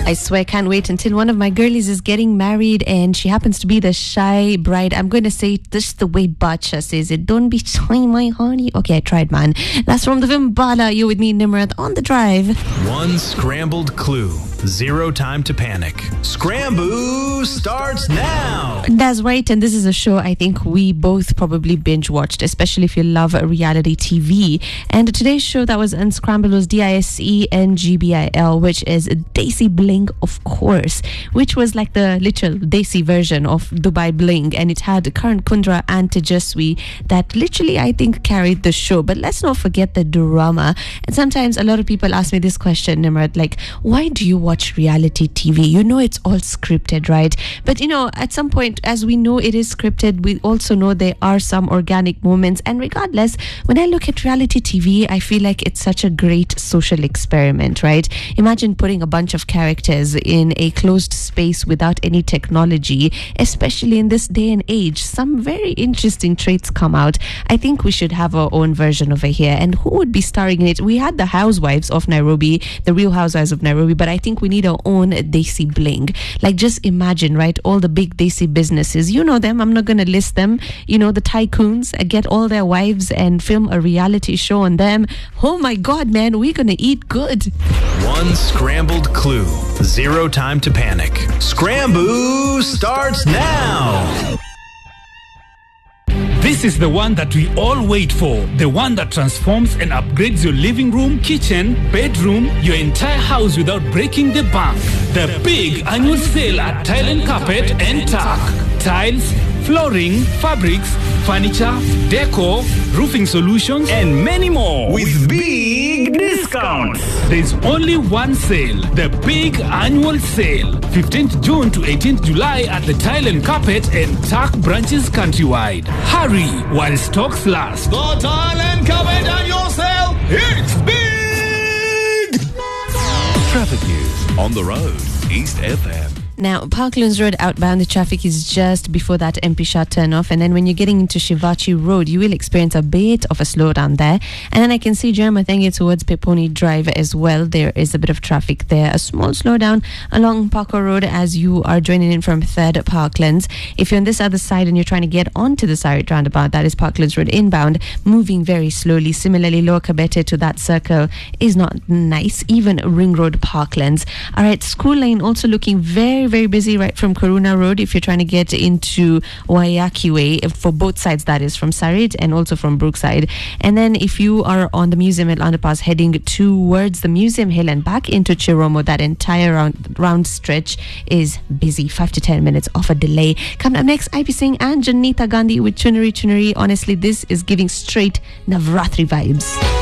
I swear, I can't wait until one of my girlies is getting married and she happens to be the shy bride. I'm going to say this the way Bacha says it. Don't be shy, my honey. Okay, I tried, man. That's from the film Bala. You're with me, Nimrat, on the drive. One scrambled clue. Zero time to panic. Scramboo starts now. That's right, and this is a show I think we both probably binge watched, especially if you love reality TV. And today's show that was unscrambled was DISENGBIL, which is Desi Bling, of course, which was like the literal Desi version of Dubai Bling, and it had Karan Kundra and Tejaswi that literally I think carried the show. But let's not forget the drama. And sometimes a lot of people ask me this question, Nimrat, like, why do you watch reality TV? You know it's all scripted, right? But you know, at some point, as we know it is scripted, we also know there are some organic moments. And regardless, when I look at reality TV, I feel like it's such a great social experiment, right? Imagine putting a bunch of characters in a closed space without any technology, especially in this day and age. Some very interesting traits come out. I think we should have our own version over here. And who would be starring in it? We had the Housewives of Nairobi, the Real Housewives of Nairobi, but I think we need our own Desi Bling. Like, just imagine, right? All the big Desi businesses, you know them, I'm not going to list them, you know, the tycoons, get all their wives and film a reality show on them. Oh my God, man, we're going to eat good. One scrambled clue. Zero time to panic. Scramboo starts now. This is the one that we all wait for. The one that transforms and upgrades your living room, kitchen, bedroom, your entire house without breaking the bank. The big annual sale at Tile and Carpet and Tack. Tiles, flooring, fabrics, furniture, decor, roofing solutions, and many more. With big discounts. There's only one sale, the big annual sale. 15th June to 18th July at the Tile and Carpet and Tack branches countrywide. Hurry while stocks last. The Tile and Carpet annual sale, it's big! Traffic news on the road, East FM. Now, Parklands Road outbound, the traffic is just before that MP Shah turn-off. And then when you're getting into Shivaji Road, you will experience a bit of a slowdown there. And then I can see Jermathangi towards Peponi Drive as well. There is a bit of traffic there. A small slowdown along Parker Road as you are joining in from 3rd Parklands. If you're on this other side and you're trying to get onto the Sarit roundabout, that is Parklands Road inbound, moving very slowly. Similarly, Lower Kabete to that circle is not nice. Even Ring Road Parklands. All right, School Lane also looking very busy right from Karuna Road if you're trying to get into Waiyaki Way, for both sides, that is from Sarit and also from Brookside. And then if you are on the Museum Hill underpass heading towards the Museum Hill and back into Chiromo, that entire round stretch is busy. 5 to 10 minutes of a delay. Coming up next, IP Singh and Janita Gandhi with Chunari Chunari. Honestly, this is giving straight Navratri vibes.